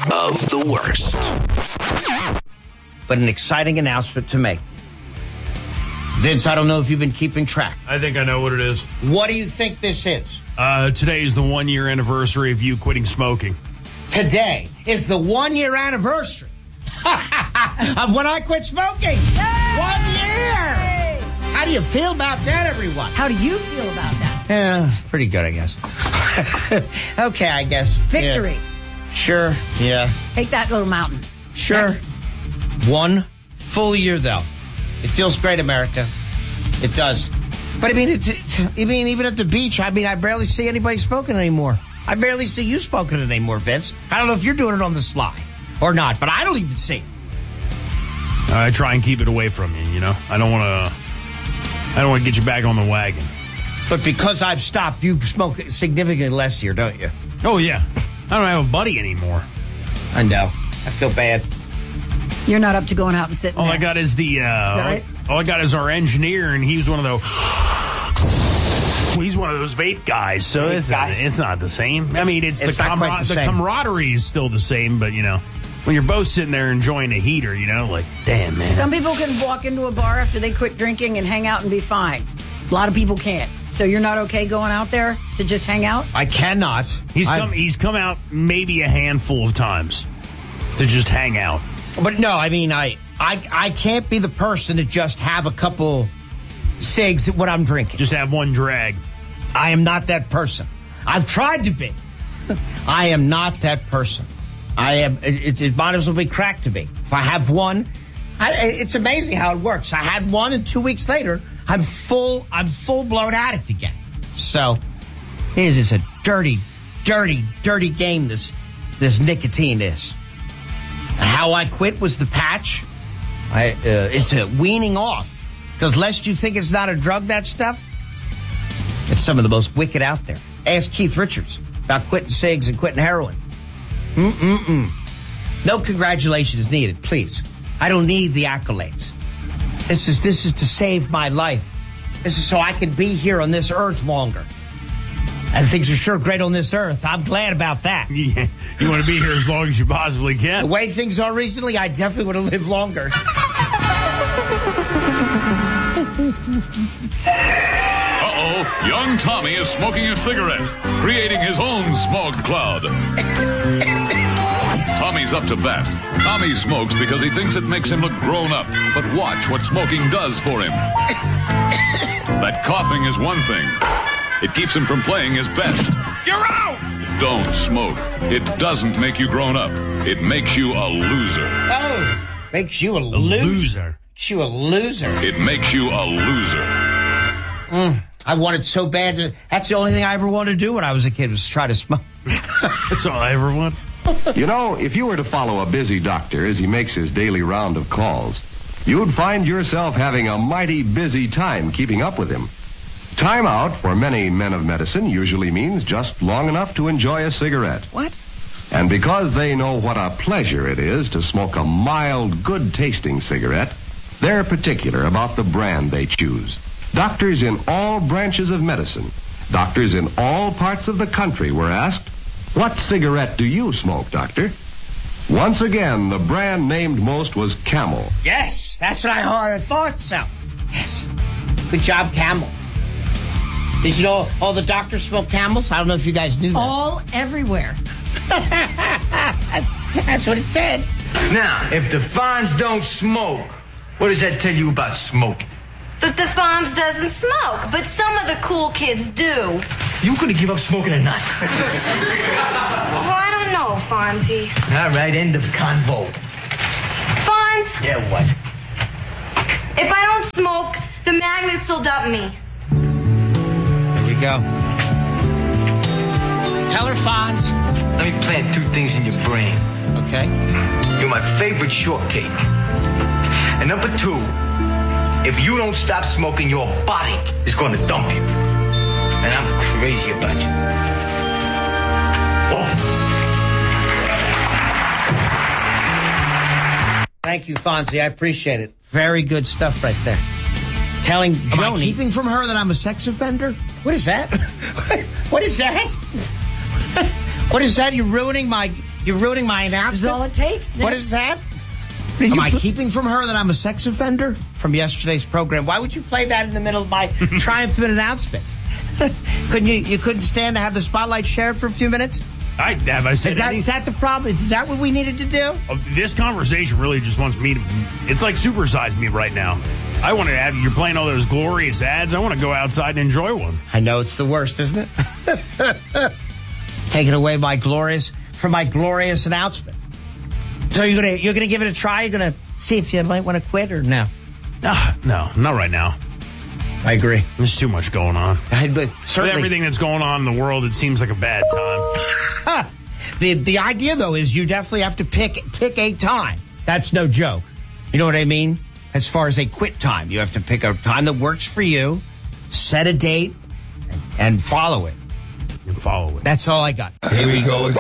of the worst. But an exciting announcement to make. Vince, I don't know if you've been keeping track. I think I know what it is. What do you think this is? Today is the 1-year anniversary of you quitting smoking. Today is the 1-year anniversary of when I quit smoking. Yay! 1 year! How do you feel about that, everyone? How do you feel about that? Yeah, pretty good, I guess. Okay, I guess. Victory. Yeah. Sure, yeah. Take that little mountain. Sure. Next. 1 full year, though. It feels great, America. It does. But I mean, even at the beach, I barely see anybody smoking anymore. I barely see you smoking it anymore, Vince. I don't know if you're doing it on the sly or not, but I don't even see it. I try and keep it away from you, you know? I don't want to get you back on the wagon. But because I've stopped, you smoke significantly less here, don't you? Oh, yeah. I don't have a buddy anymore. I know. I feel bad. You're not up to going out and sitting All there. I got is right? all I got is our engineer, and he's one of those. He's one of those vape guys, so it's not the same. I mean, it's the camaraderie is still the same, but you know, when you're both sitting there enjoying a heater, you know, like, damn, man. Some people can walk into a bar after they quit drinking and hang out and be fine. A lot of people can't. So you're not okay going out there to just hang out? I cannot. He's come out maybe a handful of times to just hang out. But no, I mean, I can't be the person to just have a couple cigs when I'm drinking. Just have one drag. I am not that person. I've tried to be. I am not that person. It might as well be crack to me. If I have one, it's amazing how it works. I had one, and 2 weeks later, I'm full-blown addict again. So, it is a dirty, dirty, dirty game, this nicotine is. How I quit was the patch. It's a weaning off. Because lest you think it's not a drug, that stuff, it's some of the most wicked out there. Ask Keith Richards about quitting cigs and quitting heroin. No congratulations needed, please. I don't need the accolades. This is to save my life. This is so I can be here on this earth longer. And things are sure great on this earth. I'm glad about that. Yeah, you want to be here as long as you possibly can. The way things are recently, I definitely would have lived longer. Uh-oh, young Tommy is smoking a cigarette, creating his own smog cloud. Tommy's up to bat. Tommy smokes because he thinks it makes him look grown up. But watch what smoking does for him. That coughing is one thing. It keeps him from playing his best. You're out! Don't smoke. It doesn't make you grown up. It makes you a loser. Oh, makes you a loser. Makes you a loser. It makes you a loser. I wanted so bad to... That's the only thing I ever wanted to do when I was a kid, was try to smoke. That's all I ever want. You know, if you were to follow a busy doctor as he makes his daily round of calls, you'd find yourself having a mighty busy time keeping up with him. Time out for many men of medicine usually means just long enough to enjoy a cigarette. What? And because they know what a pleasure it is to smoke a mild, good-tasting cigarette, they're particular about the brand they choose. Doctors in all branches of medicine, doctors in all parts of the country were asked, "What cigarette do you smoke, doctor?" Once again, the brand named most was Camel. Yes, that's what I thought so. Yes. Good job, Camel. Did you know all the doctors smoke Camels? I don't know if you guys knew that. All everywhere. That's what it said. Now, if the Fonz don't smoke, what does that tell you about smoking? But the Fonz doesn't smoke, but some of the cool kids do. You could have given up smoking or not. Well, I don't know, Fonzie. All right, end of convo. Fonz, Yeah, what? if I don't smoke, the magnets will dump me. There we go. Tell her, Fonz. Let me plant two things in your brain. Okay. You're my favorite shortcake. And number two, if you don't stop smoking, your body is going to dump you. And I'm crazy about you. Oh. Thank you, Fonzie. I appreciate it. Very good stuff right there. Telling Joni. Am I keeping from her that I'm a sex offender? What is that? What is that? What is that? You're ruining my You're ruining my announcement. That's all it takes. What is that? Am I keeping from her that I'm a sex offender from yesterday's program? Why would you play that in the middle of my triumphant announcement? You couldn't stand to have the spotlight shared for a few minutes? Is that the problem? Is that what we needed to do? This conversation really just wants me to... It's like supersize me right now. I want to have... You're playing all those glorious ads. I want to go outside and enjoy one. I know it's the worst, isn't it? Taking away my glorious announcement. So you're gonna give it a try? You're gonna see if you might want to quit or no? No, not right now. I agree. There's too much going on. Certainly. With everything that's going on in the world, it seems like a bad time. The idea, though, is you definitely have to pick a time. That's no joke. You know what I mean? As far as a quit time, you have to pick a time that works for you, set a date, and follow it. And follow it. That's all I got. Here we go again.